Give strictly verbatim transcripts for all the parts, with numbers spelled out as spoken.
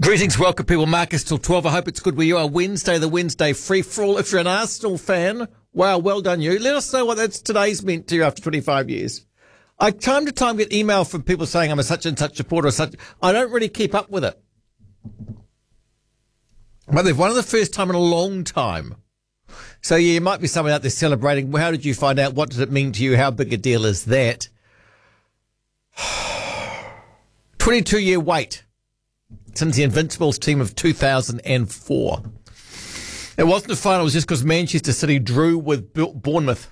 Greetings, welcome people. Marcus till twelve. I hope it's good where you are. Wednesday, the Wednesday free for all. If you're an Arsenal fan, wow, well done you. Let us know what that's today's meant to you after twenty-five years. I time to time get email from people saying I'm a such and such supporter or such. I don't really keep up with it. But they've won for the first time in a long time. So yeah, you might be someone out there celebrating. How did you find out? What did it mean to you? How big a deal is that? twenty-two year wait since the Invincibles team of two thousand four. It wasn't a final, it was just because Manchester City drew with Bournemouth,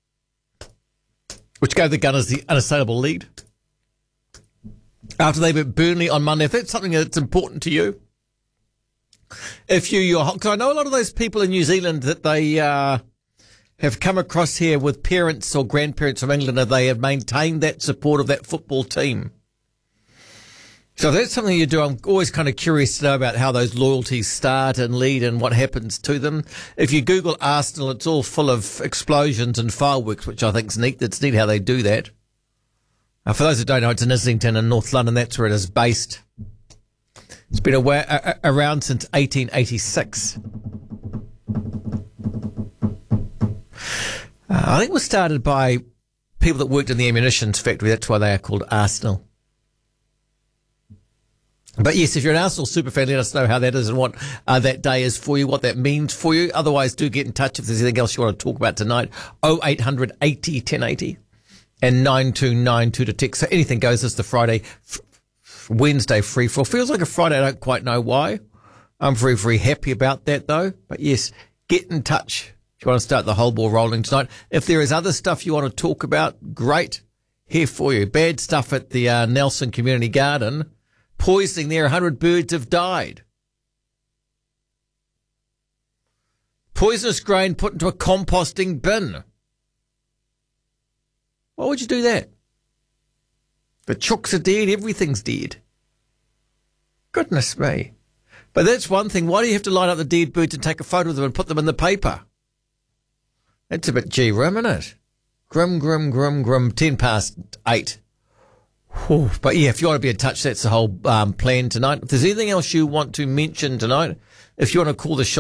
which gave the Gunners the unassailable lead. After they beat Burnley on Monday, if that's something that's important to you, if you, you're, because I know a lot of those people in New Zealand that they uh, have come across here with parents or grandparents from England, and they have maintained that support of that football team. So if that's something you do, I'm always kind of curious to know about how those loyalties start and lead and what happens to them. If you Google Arsenal, it's all full of explosions and fireworks, which I think is neat. It's neat how they do that. Uh, for those who don't know, it's in Islington in North London. That's where it is based. It's been away, uh, around since eighteen eighty-six. Uh, I think it was started by people that worked in the ammunitions factory. That's why they are called Arsenal. But yes, if you're an Arsenal superfan, let us know how that is and what uh, that day is for you, what that means for you. Otherwise, do get in touch if there's anything else you want to talk about tonight. oh eight hundred eighty ten eighty and nine two nine two to text. So anything goes. This is the Friday, f- Wednesday free for all. Feels like a Friday. I don't quite know why. I'm very, very happy about that, though. But yes, get in touch if you want to start the whole ball rolling tonight. If there is other stuff you want to talk about, great. Here for you. Bad stuff at the uh, Nelson Community Garden. Poisoning there, one hundred birds have died. Poisonous grain put into a composting bin. Why would you do that? The chooks are dead, everything's dead. Goodness me. But that's one thing. Why do you have to line up the dead birds and take a photo of them and put them in the paper? That's a bit G-rim, isn't it? Grim, grim, grim, grim. Ten past eight. Whew. But yeah, if you want to be in touch, that's the whole um, plan tonight. If there's anything else you want to mention tonight, if you want to call the show,